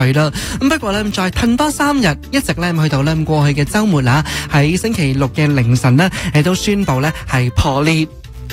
啦。咁不過咧，再褪多3日，一直咧去到咧過去嘅週末啦，喺星期六嘅凌晨呢，都宣布咧係破裂。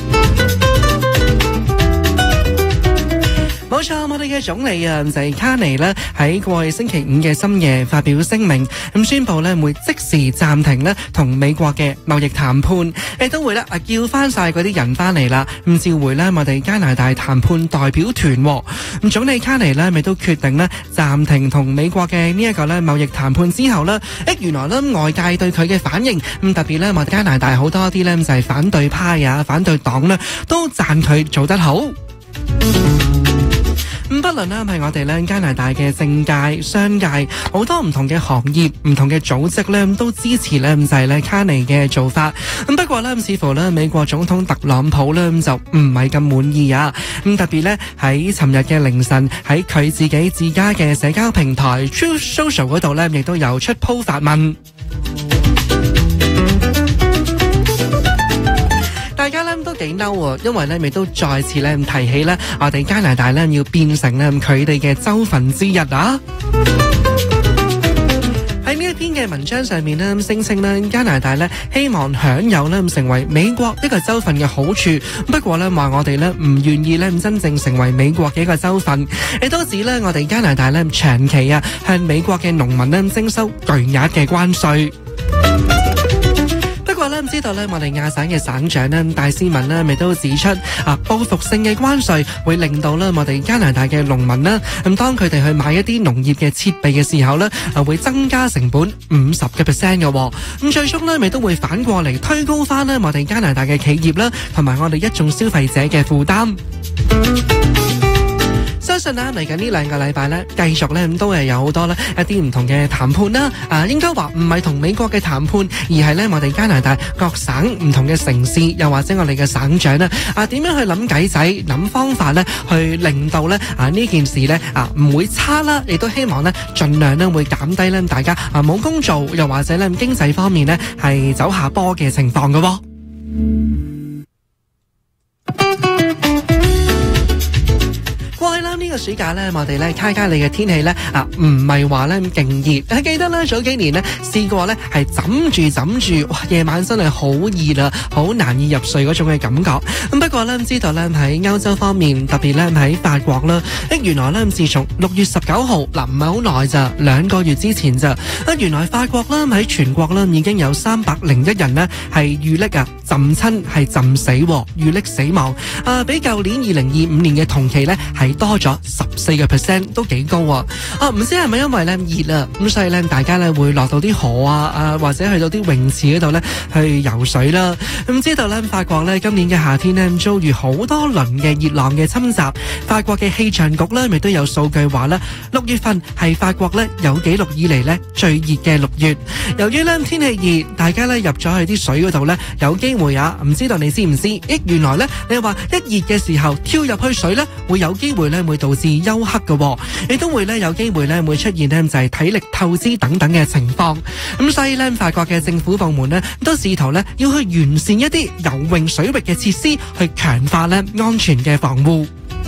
冇錯，我哋嘅總理就係卡尼呢，喺過去星期5嘅深夜發表聲明，咁宣布呢會即時暫停呢同美國嘅貿易談判，亦都會呢叫翻晒嗰啲人翻嚟啦，咁召回呢我哋加拿大談判代表團。咁總理卡尼呢咪都決定呢暫停同美國嘅呢一個呢貿易談判之後呢，原來呢外界對佢嘅反應，咁特別呢我哋加拿大好多啲呢就係反對派啊、反對黨呢都讚佢做得好。不論呢係我哋呢加拿大嘅政界、商界，好多唔同嘅行業、唔同嘅組織呢都支持呢就係呢卡尼嘅做法。不過呢似乎呢美國總統特朗普呢就唔係咁滿意啊。特別呢喺尋日嘅凌晨，喺佢自己自家嘅社交平台 Truth Social 嗰度呢亦都有出 po 發問。大家咧都幾嬲喎，因為咧亦都再次咧提起咧我哋加拿大咧要變成咧佢哋嘅州份之一啊！喺呢一篇嘅文章上面咧聲稱咧加拿大咧希望享有咧成為美國一個州份嘅好處，不過咧話我哋咧唔願意咧真正成為美國嘅一個州份，亦都指咧我哋加拿大咧長期向美國嘅農民咧徵收巨額嘅關稅。不過咧，唔知道咧，我哋亞省嘅省長咧戴斯文咧，咪都指出報復性嘅關稅會令到咧我哋加拿大嘅農民啦，咁當佢哋去買一啲農業嘅設備嘅時候咧，會增加成本50%嘅。咁最終咧，咪都會反過嚟推高翻咧我哋加拿大嘅企業啦，同埋我哋一眾消費者嘅負擔。相信嚟緊呢2個禮拜咧，繼續咧都係有好多咧一啲唔同嘅談判啦。應該話唔係同美國嘅談判，而係咧我哋加拿大各省唔同嘅城市，又或者我哋嘅省長咧點樣去諗計仔、諗方法咧，去令到咧呢件事咧唔會差啦，亦都希望咧盡量咧會減低咧大家冇工做，又或者咧經濟方面咧係走下坡嘅情況嘅喎。呢個暑假咧，我哋咧卡加利嘅天氣咧唔係話咧勁熱。記得咧早幾年咧試過咧係枕住，哇！夜晚真係好熱啦，好難以入睡嗰種嘅感覺。咁不過咧知道咧喺歐洲方面，特別咧喺法國啦，原來咧自從6月19號唔係好耐咋，2個月之前咋，原來法國啦喺全國啦已經有301人呢係遇溺浸親係浸死，遇溺死亡。比舊年2025年嘅同期咧係多咗14%，都幾高啊！唔知係咪因為咧熱啊，咁所以咧大家咧會落到啲河或者去到啲泳池嗰度咧去游水啦。咁知道咧法國咧今年嘅夏天咧遭遇好多輪嘅熱浪嘅侵襲，法國嘅氣象局咧亦都有數據話咧6月份係法國咧有紀錄以嚟咧最熱嘅6月。由於咧天氣熱，大家咧入咗去啲水嗰度咧有機會唔知道你知唔知？原來咧你話一熱嘅時候跳入去水咧會有機會咧會導致休克嘅，亦都會咧有機會咧會出現咧就係體力透支等等嘅情況。咁所以咧法國嘅政府部門咧都試圖咧要去完善一啲游泳水域嘅設施，去強化咧安全嘅防護。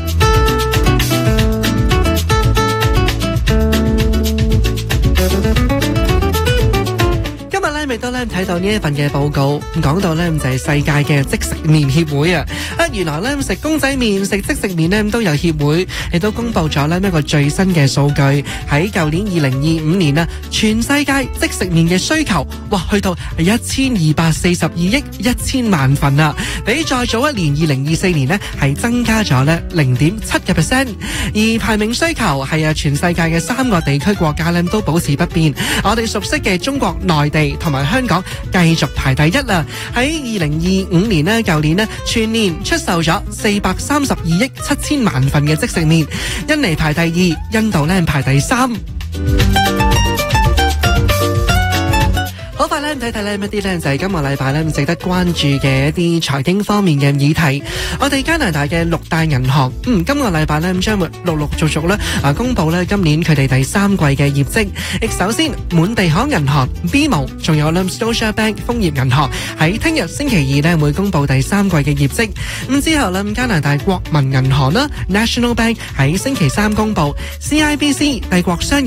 亦都咧睇到呢一份嘅報告，講到咧就係世界嘅即食麵協會啊！原來咧食公仔麵、食即食麵咧都有協會，亦都公布咗咧一個最新嘅數據。喺舊年2025年啊，全世界即食麵嘅需求，哇，去到1242億1000萬份啊！比再早一年2024年呢係增加咗咧0.7%，而排名需求係全世界嘅3個地區國家咧都保持不變。我哋熟悉嘅中國內地同埋香港繼續排第一啦！喺2025年呢，舊年呢全年出售咗432億7000萬份嘅即食麵，印尼排第2，印度呢排第3。好快咧，睇睇咧一啲咧就係今個禮拜咧值得關注嘅一啲財經方面嘅議題。我哋加拿大嘅6大銀行，今個禮拜咧將會陸續咧公布咧今年佢哋第3季嘅業績。首先，滿地可銀行、BMO 仲有Scotiabank 豐業銀行喺聽日星期2咧會公布第3季嘅業績。咁之後咧加拿大國民銀行啦 National Bank 喺星期3公布，CIBC 帝國商業